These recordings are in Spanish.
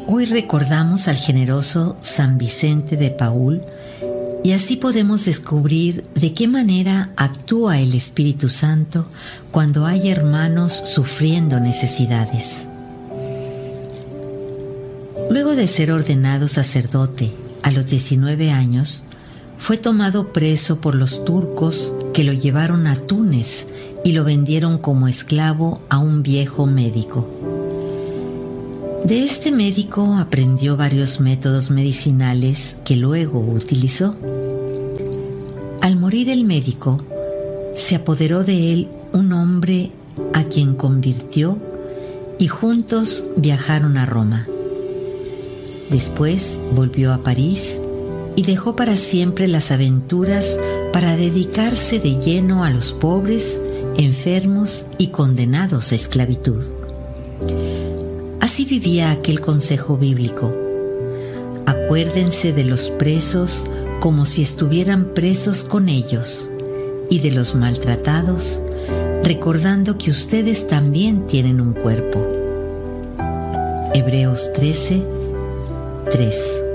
Hoy recordamos al generoso San Vicente de Paúl y así podemos descubrir de qué manera actúa el Espíritu Santo cuando hay hermanos sufriendo necesidades. Luego de ser ordenado sacerdote a los 19 años, fue tomado preso por los turcos que lo llevaron a Túnez y lo vendieron como esclavo a un viejo médico. De este médico aprendió varios métodos medicinales que luego utilizó. Al morir el médico, se apoderó de él un hombre a quien convirtió y juntos viajaron a Roma. Después volvió a París y dejó para siempre las aventuras para dedicarse de lleno a los pobres, enfermos y condenados a esclavitud. Así vivía aquel consejo bíblico: acuérdense de los presos como si estuvieran presos con ellos, y de los maltratados, recordando que ustedes también tienen un cuerpo. Hebreos 13:3.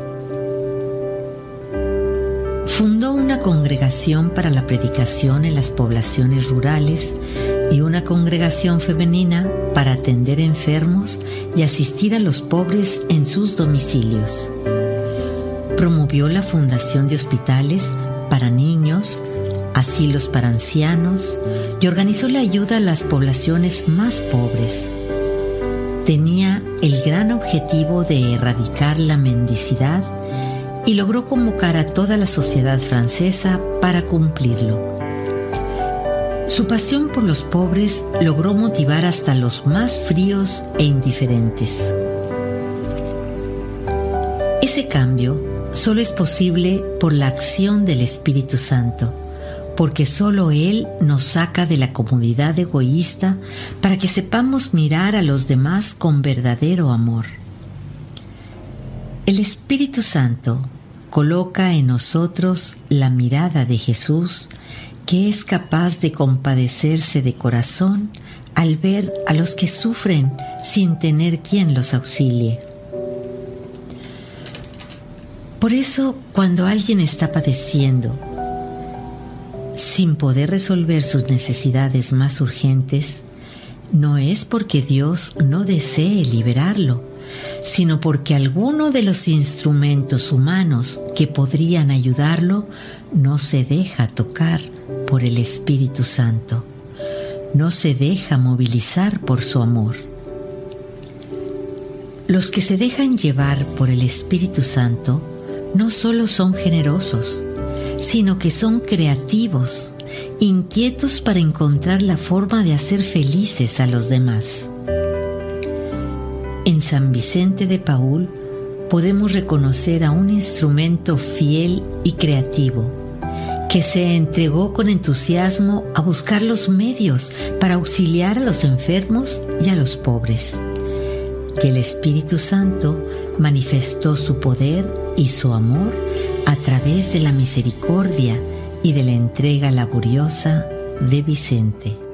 Fundó una congregación para la predicación en las poblaciones rurales y una congregación femenina para atender enfermos y asistir a los pobres en sus domicilios. Promovió la fundación de hospitales para niños, asilos para ancianos y organizó la ayuda a las poblaciones más pobres. Tenía el gran objetivo de erradicar la mendicidad y logró convocar a toda la sociedad francesa para cumplirlo. Su pasión por los pobres logró motivar hasta los más fríos e indiferentes. Ese cambio solo es posible por la acción del Espíritu Santo, porque solo Él nos saca de la comodidad egoísta para que sepamos mirar a los demás con verdadero amor. El Espíritu Santo coloca en nosotros la mirada de Jesús, que es capaz de compadecerse de corazón al ver a los que sufren sin tener quien los auxilie. Por eso, cuando alguien está padeciendo, sin poder resolver sus necesidades más urgentes, no es porque Dios no desee liberarlo, sino porque alguno de los instrumentos humanos que podrían ayudarlo no se deja tocar por el Espíritu Santo, no se deja movilizar por su amor. Los que se dejan llevar por el Espíritu Santo no solo son generosos, sino que son creativos, inquietos para encontrar la forma de hacer felices a los demás. En San Vicente de Paúl podemos reconocer a un instrumento fiel y creativo, que se entregó con entusiasmo a buscar los medios para auxiliar a los enfermos y a los pobres. Y el Espíritu Santo manifestó su poder y su amor a través de la misericordia y de la entrega laboriosa de Vicente.